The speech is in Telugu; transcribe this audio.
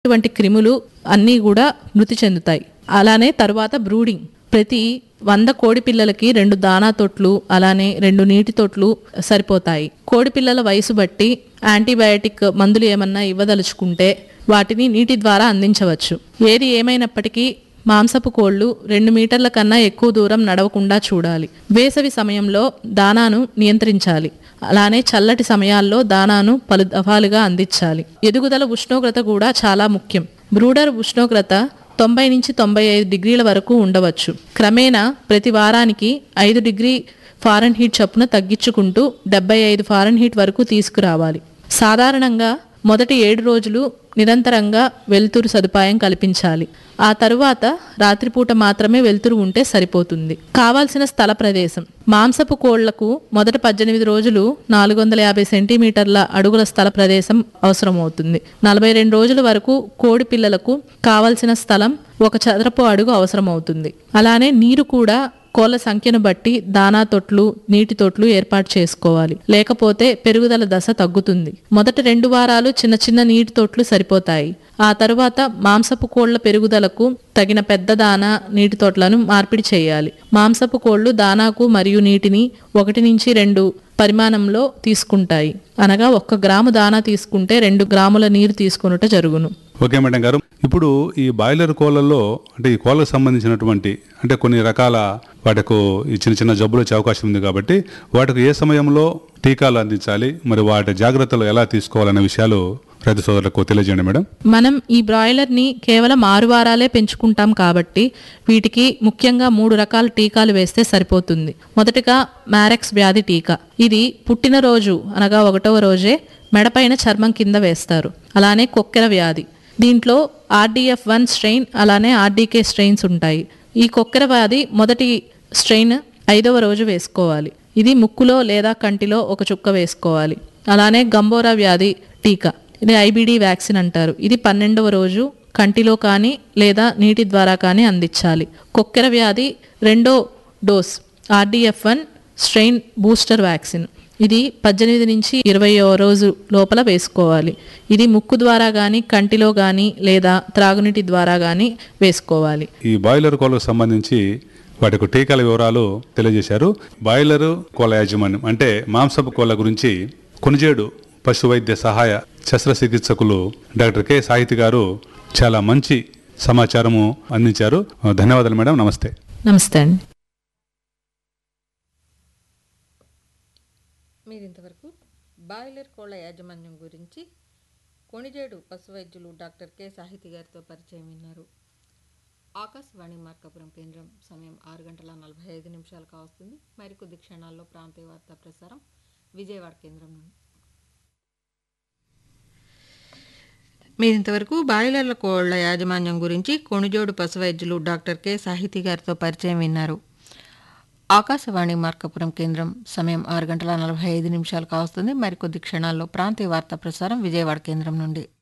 ఇటువంటి క్రిములు అన్నీ కూడా మృతి చెందుతాయి. అలానే తరువాత బ్రూడింగ్, ప్రతి 100 కోడి పిల్లలకి 2 దానా తొట్లు అలానే 2 నీటి తొట్లు సరిపోతాయి. కోడి పిల్లల వయసు బట్టి యాంటీబయాటిక్ మందులు ఏమన్నా ఇవ్వదలుచుకుంటే వాటిని నీటి ద్వారా అందించవచ్చు. ఏది ఏమైనప్పటికీ మాంసపు కోళ్లు 2 మీటర్ల కన్నా ఎక్కువ దూరం నడవకుండా చూడాలి. వేసవి సమయంలో దానాను నియంత్రించాలి. అలానే చల్లటి సమయాల్లో దానాను పలు దఫాలుగా అందించాలి. ఎదుగుదల ఉష్ణోగ్రత కూడా చాలా ముఖ్యం. బ్రూడర్ ఉష్ణోగ్రత 90 నుంచి 95 డిగ్రీల వరకు ఉండవచ్చు. క్రమేణా ప్రతి వారానికి 5 డిగ్రీ ఫారెన్హీట్ చొప్పున తగ్గించుకుంటూ 75 ఫారెన్హీట్ వరకు తీసుకురావాలి. సాధారణంగా మొదటి 7 రోజులు నిరంతరంగా వెలుతురు సదుపాయం కల్పించాలి. ఆ తరువాత రాత్రిపూట మాత్రమే వెలుతురు ఉంటే సరిపోతుంది. కావాల్సిన స్థల ప్రదేశం, మాంసపు కోళ్లకు మొదట 18 రోజులు 450 సెంటీమీటర్ల అడుగుల స్థల ప్రదేశం అవసరమవుతుంది. 42 రోజుల వరకు కోడి పిల్లలకు కావలసిన స్థలం 1 చదరపు అడుగు అవసరమవుతుంది. అలానే నీరు కూడా కోళ్ల సంఖ్యను బట్టి దానా తొట్లు, నీటి తొట్లు ఏర్పాటు చేసుకోవాలి. లేకపోతే పెరుగుదల దశ తగ్గుతుంది. మొదటి 2 వారాలు చిన్న చిన్న నీటి తొట్లు సరిపోతాయి. ఆ తరువాత మాంసపు కోళ్ల పెరుగుదలకు తగిన పెద్ద దానా, నీటి తొట్లను మార్పిడి చేయాలి. మాంసపు కోళ్లు దానాకు మరియు నీటిని 1 నుంచి 2 పరిమాణంలో తీసుకుంటాయి. అనగా 1 గ్రాము దానా తీసుకుంటే 2 గ్రాముల నీరు తీసుకొనుట జరుగును. ఓకే మేడం గారు, ఇప్పుడు ఈ బాయిలర్ కోళ్లలో అంటే ఈ కోళ్ళకు సంబంధించినటువంటి అంటే కొన్ని రకాల వాటికు ఈ చిన్న చిన్న జబ్బులు వచ్చే అవకాశం ఉంది కాబట్టి వాటికి ఏ సమయంలో టీకాలు అందించాలి, మరి వాటి జాగ్రత్తలు ఎలా తీసుకోవాలనే విషయాలు రైతు సోదరులకు తెలియజేయండి మేడం. మనం ఈ బ్రాయిలర్ని కేవలం 6 వారాలే పెంచుకుంటాం కాబట్టి వీటికి ముఖ్యంగా 3 రకాల టీకాలు వేస్తే సరిపోతుంది. మొదటిగా మ్యారెక్స్ వ్యాధి టీకా. ఇది పుట్టినరోజు అనగా 1వ రోజే మెడపైన చర్మం కింద వేస్తారు. అలానే కొక్కెర వ్యాధి, దీంట్లో RDF1 స్ట్రెయిన్ అలానే RDK స్ట్రెయిన్స్ ఉంటాయి. ఈ కొక్కెర వ్యాధి మొదటి స్ట్రెయిన్ 5వ రోజు వేసుకోవాలి. ఇది ముక్కులో లేదా కంటిలో 1 చుక్క వేసుకోవాలి. అలానే గంబోరా వ్యాధి టీకా, ఇది IBD వ్యాక్సిన్ అంటారు. ఇది 12వ రోజు కంటిలో కానీ లేదా నీటి ద్వారా కానీ అందించాలి. కొక్కెర వ్యాధి 2వ dose RDF1 strain booster vaccine, ఇది 18 నుంచి 20వ రోజు లోపల వేసుకోవాలి. ఇది ముక్కు ద్వారా కానీ కంటిలో కానీ లేదా త్రాగునీటి ద్వారా కానీ వేసుకోవాలి. ఈ బాయిలర్ కోళ్ళకు సంబంధించి వాటికి టీకాల వివరాలు తెలియజేశారు. బాయిలర్ కోళ్ళ యాజమాన్యం అంటే మాంసపు కోళ్ళ గురించి కొనిజేడు పశు వైద్య సహాయ శస్త్రచికిత్సకులు డాక్టర్ కె సాహితి గారు చాలా మంచి సమాచారము అందించారు. ధన్యవాదాలు మేడం. నమస్తే. నమస్తే అండి. మీరు ఇంతవరకు బాయిలర్ కోళ్ల యాజమాన్యం గురించి కొణిజేడు పశు వైద్యులు డాక్టర్ కె సాహితి గారితో పరిచయం విన్నారు. ఆకాశవాణి మార్కాపురం కేంద్రం సమయం 6:45 కావస్తుంది. మరికొద్ది క్షణాల్లో ప్రాంతీయ వార్తా ప్రసారం విజయవాడ కేంద్రం నుండి. మీరు ఇంతవరకు బాయిలర్ల కోళ్ల యాజమాన్యం గురించి కొణిజోడు పశు వైద్యులు డాక్టర్ కె సాహితి గారితో పరిచయం విన్నారు. ఆకాశవాణి మార్కాపురం కేంద్రం సమయం 6:45 కావస్తుంది. మరికొద్ది క్షణాల్లో ప్రాంతీయ వార్తా ప్రసారం విజయవాడ కేంద్రం నుండి.